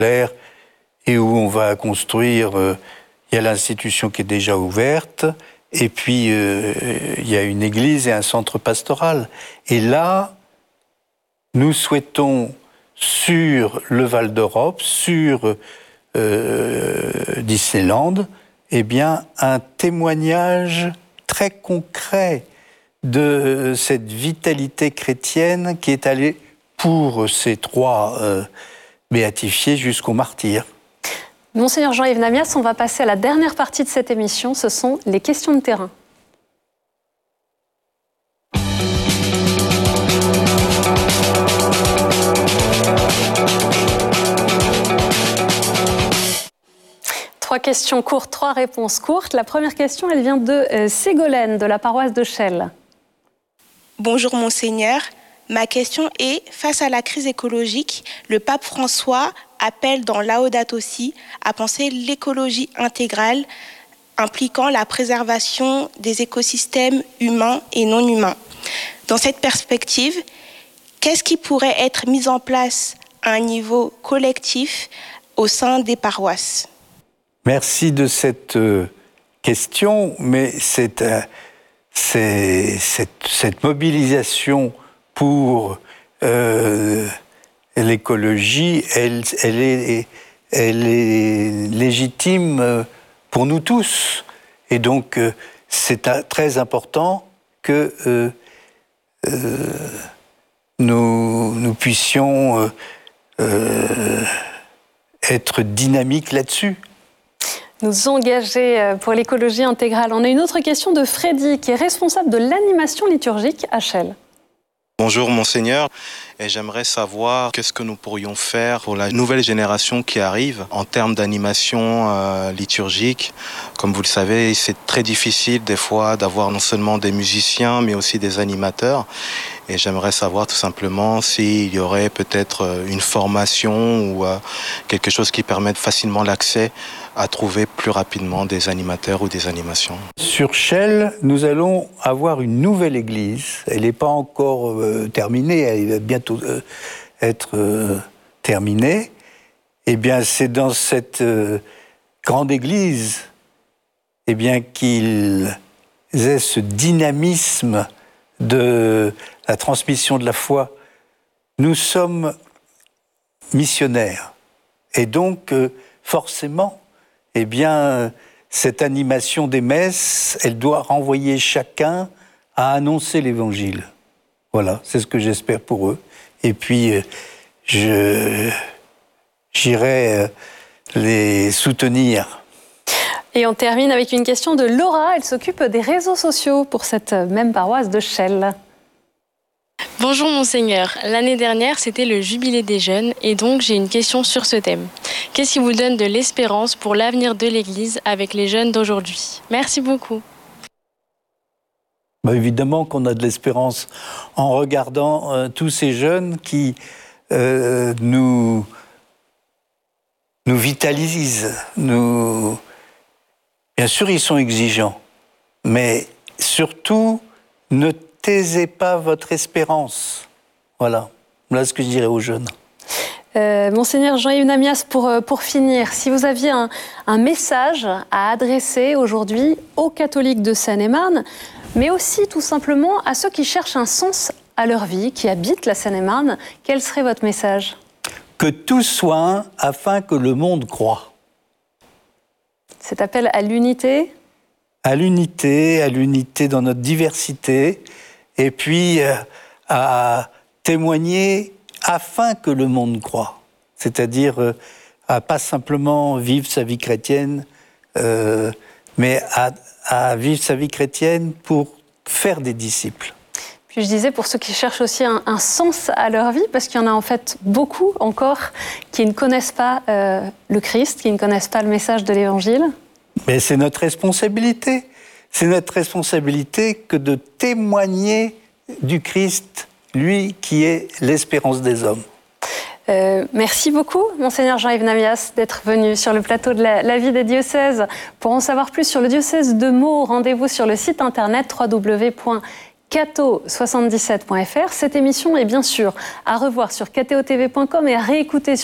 et où on va construire, il y a l'institution qui est déjà ouverte, et puis il y a une église et un centre pastoral. Et là, nous souhaitons, sur le Val d'Europe, sur Disneyland, eh bien, un témoignage très concret de cette vitalité chrétienne qui est allée pour ces trois béatifiés jusqu'au martyre. Monseigneur Jean-Yves Namias, on va passer à la dernière partie de cette émission, ce sont les questions de terrain. Trois questions courtes, trois réponses courtes. La première question, elle vient de Ségolène, de la paroisse de Chelles. Bonjour Monseigneur. Ma question est, face à la crise écologique, le pape François appelle dans Laudato Si à penser l'écologie intégrale impliquant la préservation des écosystèmes humains et non humains. Dans cette perspective, qu'est-ce qui pourrait être mis en place à un niveau collectif au sein des paroisses ? Merci de cette question, mais cette mobilisation pour l'écologie, elle est légitime pour nous tous. Et donc, c'est très important que nous puissions être dynamiques là-dessus. Nous engager pour l'écologie intégrale. On a une autre question de Freddy, qui est responsable de l'animation liturgique à Chelles. Bonjour Monseigneur, et j'aimerais savoir qu'est-ce que nous pourrions faire pour la nouvelle génération qui arrive en termes d'animation liturgique. Comme vous le savez, c'est très difficile des fois d'avoir non seulement des musiciens mais aussi des animateurs. Et j'aimerais savoir tout simplement s'il y aurait peut-être une formation ou quelque chose qui permette facilement l'accès à trouver plus rapidement des animateurs ou des animations. Sur Chelles, nous allons avoir une nouvelle église. Elle n'est pas encore terminée, elle va bientôt être terminée. Eh bien, c'est dans cette grande église eh bien, qu'ils aient ce dynamisme de la transmission de la foi. Nous sommes missionnaires. Et donc, forcément, eh bien, cette animation des messes, elle doit renvoyer chacun à annoncer l'Évangile. Voilà, c'est ce que j'espère pour eux. Et puis, j'irai les soutenir. Et on termine avec une question de Laura. Elle s'occupe des réseaux sociaux pour cette même paroisse de Chelles. Bonjour Monseigneur, l'année dernière c'était le jubilé des jeunes et donc j'ai une question sur ce thème. Qu'est-ce qui vous donne de l'espérance pour l'avenir de l'Église avec les jeunes d'aujourd'hui ? Merci beaucoup. Évidemment qu'on a de l'espérance en regardant tous ces jeunes qui nous vitalisent. Bien sûr, ils sont exigeants, mais surtout, ne taisez pas votre espérance. Voilà ce que je dirais aux jeunes. Monseigneur Jean-Yves Namias, pour finir, si vous aviez un message à adresser aujourd'hui aux catholiques de Seine-et-Marne, mais aussi tout simplement à ceux qui cherchent un sens à leur vie, qui habitent la Seine-et-Marne, quel serait votre message ? Que tout soit un afin que le monde croie. Cet appel à l'unité ? À l'unité dans notre diversité, et puis à témoigner afin que le monde croie. C'est-à-dire à pas simplement vivre sa vie chrétienne, mais à vivre sa vie chrétienne pour faire des disciples. Puis je disais, pour ceux qui cherchent aussi un sens à leur vie, parce qu'il y en a en fait beaucoup encore qui ne connaissent pas le Christ, qui ne connaissent pas le message de l'Évangile. Mais c'est notre responsabilité. C'est notre responsabilité que de témoigner du Christ, lui qui est l'espérance des hommes. Merci beaucoup, Monseigneur Jean-Yves Namias, d'être venu sur le plateau de la vie des diocèses. Pour en savoir plus sur le diocèse de Meaux, rendez-vous sur le site internet www.cato77.fr. Cette émission est bien sûr à revoir sur kto-tv.com et à réécouter